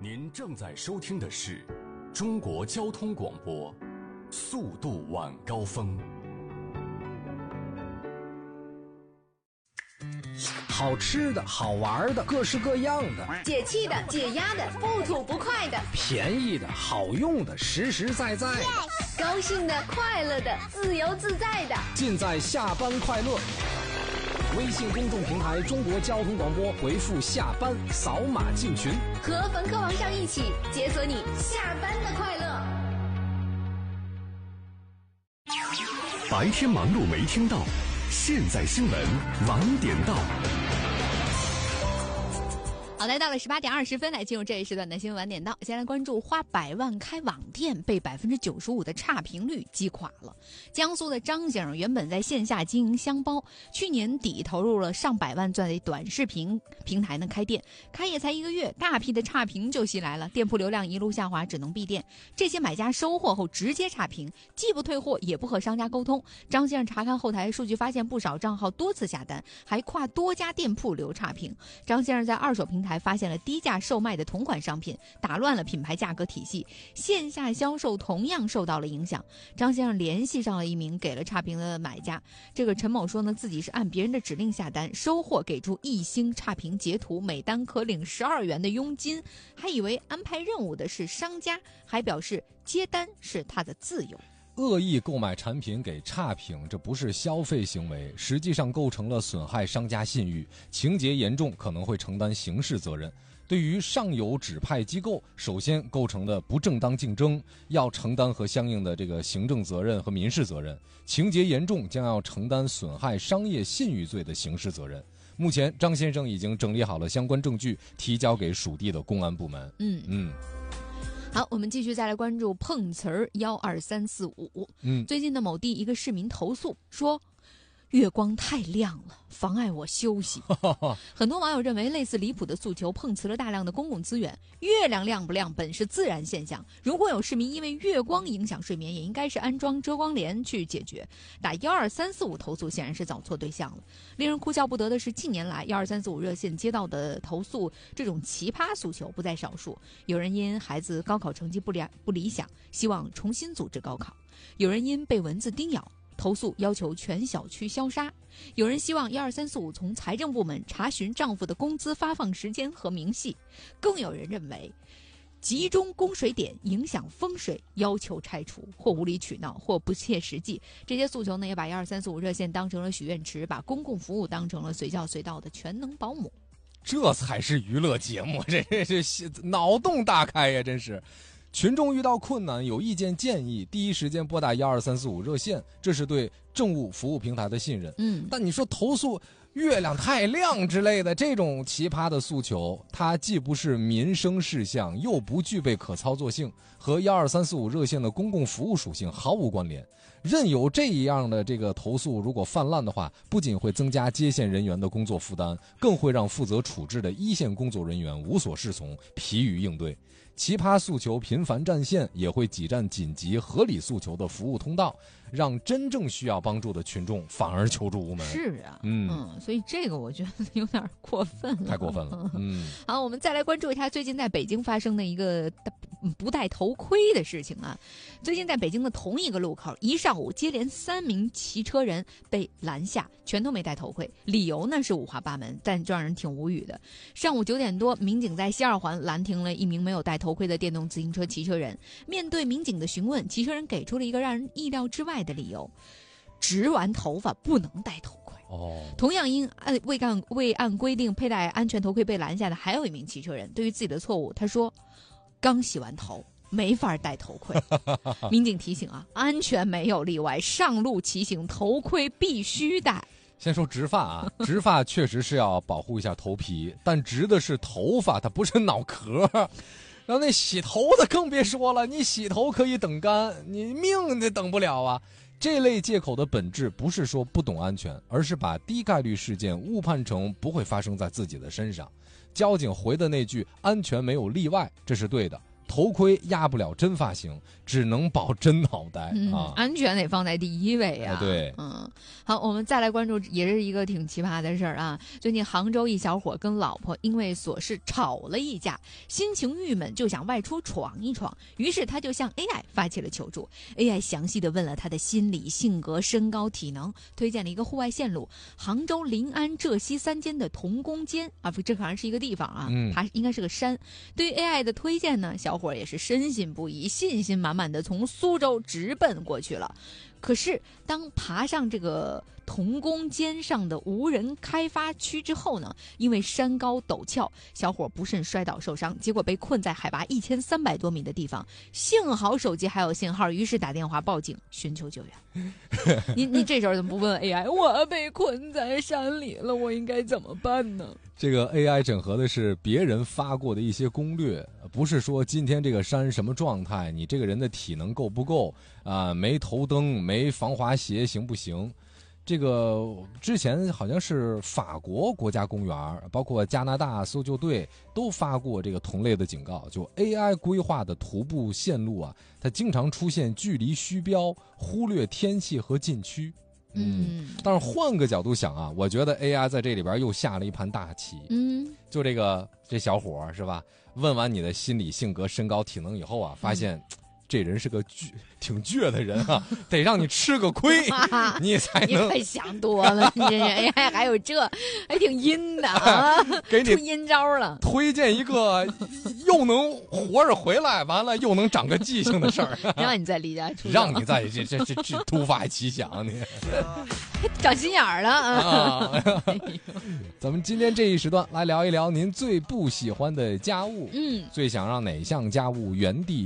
您正在收听的是中国交通广播，速度晚高峰。 好吃的好玩的各式各样的， 解气的解压的不吐不快的， 便宜的好用的实实在在的， 高兴的快乐的自由自在的， 尽在下班快乐。微信公众平台中国交通广播，回复下班扫码进群， 和冯科王上一起解锁你下班的快乐。 白天忙碌没听到，现在新闻晚点到。 好，来到了18点20分，来进入这一时段的新闻晚点到。先来关注花100万开网店被95%的差评率击垮了。江苏的张先生原本在线下经营箱包，去年底投入了上百万在短视频平台呢开店，开业才1个月，大批的差评就袭来了，店铺流量一路下滑，只能闭店。这些买家收货后直接差评，既不退货也不和商家沟通。张先生查看后台数据，发现不少账号多次下单，还跨多家店铺留差评。张先生在二手平台发现了低价售卖的同款商品，打乱了品牌价格体系，线下销售同样受到了影响。张先生联系上了一名给了差评的买家，这个陈某说呢，自己是按别人的指令下单，收货给出1星差评截图，每单可领12元的佣金，还以为安排任务的是商家，还表示接单是他的自由。 恶意购买产品给差评，这不是消费行为，实际上构成了损害商家信誉，情节严重可能会承担刑事责任。对于上游指派机构，首先构成的不正当竞争，要承担和相应的这个行政责任和民事责任，情节严重将要承担损害商业信誉罪的刑事责任。目前张先生已经整理好了相关证据，提交给属地的公安部门。 好，我们继续再来关注碰瓷儿12345。最近的某地一个市民投诉说，月光太亮了，妨碍我休息。很多网友认为，类似离谱的诉求碰瓷了大量的公共资源。月亮亮不亮本是自然现象，如果有市民因为月光影响睡眠，也应该是安装遮光帘去解决。打12345投诉显然是找错对象了。令人哭笑不得的是，近年来12345热线接到的投诉这种奇葩诉求不在少数。有人因孩子高考成绩不理想，希望重新组织高考；有人因被蚊子叮咬投诉，要求全小区消杀；有人希望12345从财政部门查询丈夫的工资发放时间和明细；更有人认为集中供水点影响风水，要求拆除，或无理取闹，或不切实际。这些诉求呢，也把12345热线当成了许愿池，把公共服务当成了随叫随到的全能保姆。 这才是娱乐节目，这是脑洞大开呀，真是。群众遇到困难有意见建议，第一时间拨打12345热线，这是对政务服务平台的信任。但你说投诉月亮太亮之类的这种奇葩的诉求，它既不是民生事项，又不具备可操作性，和12345热线的公共服务属性毫无关联。任由这样的这个投诉如果泛滥的话，不仅会增加接线人员的工作负担，更会让负责处置的一线工作人员无所适从，疲于应对。奇葩诉求频繁占线，也会挤占紧急合理诉求的服务通道，让真正需要帮助的群众反而求助无门。 是啊，所以这个我觉得有点过分了， 太过分了。 好，我们再来关注一下最近在北京发生的一个不戴头盔的事情啊。最近在北京的同一个路口，一上午接连3名骑车人被拦下，全都没戴头盔，理由呢是五花八门，但让人挺无语的。上午9点多，民警在西二环拦停了一名没有戴头盔的电动自行车骑车人。面对民警的询问，骑车人给出了一个让人意料之外的理由：植完头发不能戴头盔。同样因未按规定佩戴安全头盔被拦下的还有一名骑车人，对于自己的错误，他说刚洗完头没法戴头盔。民警提醒啊，安全没有例外，上路骑行头盔必须戴。 先说植发啊，植发确实是要保护一下头皮，但植的是头发，它不是脑壳。然后那洗头的更别说了，你洗头可以等干，你命得等不了啊。这类借口的本质不是说不懂安全，而是把低概率事件误判成不会发生在自己的身上。交警回的那句安全没有例外，这是对的， 头盔压不了真发型，只能保真脑袋啊！ 安全得放在第一位啊！ 对， 好，我们再来关注，也是一个挺奇葩的事儿啊。最近杭州一小伙跟老婆因为琐事吵了一架，心情郁闷，就想外出闯一闯，于是他就向 AI 发起了求助。AI 详细的问了他的心理、性格、身高、体能，推荐了一个户外线路：杭州临安浙西3间的童工间啊，这好像是一个地方啊，它应该是个山。对于 AI 的推荐呢，小伙也是深信不疑，信心满满的从苏州直奔过去了。可是当爬上这个童工间上的无人开发区之后呢，因为山高陡峭，小伙不慎摔倒受伤，结果被困在海拔1300多米的地方。幸好手机还有信号，于是打电话报警寻求救援。你这时候怎么不问 AI？ 我被困在山里了，我应该怎么办呢？ 这个 AI 整合的是别人发过的一些攻略，不是说今天这个山什么状态，你这个人的体能够不够啊？没头灯，没防滑鞋行不行？这个之前好像是法国国家公园，包括加拿大搜救队都发过这个同类的警告，就 AI 规划的徒步线路啊，它经常出现距离虚标，忽略天气和禁区。但是换个角度想啊，我觉得 AI 在这里边又下了一盘大棋。就这小伙是吧？问完你的心理、性格、身高、体能以后啊，发现这人是个挺倔的人啊，得让你吃个亏，你才能。 你可想多了，你这 AI 还有这，还挺阴的啊， 给你出阴招了。 推荐一个又能活着回来，完了又能长个记性的事儿， 让你再离家出走， 让你再这突发奇想，你长心眼儿了啊！ 咱们今天这一时段来聊一聊您最不喜欢的家务，最想让哪项家务原地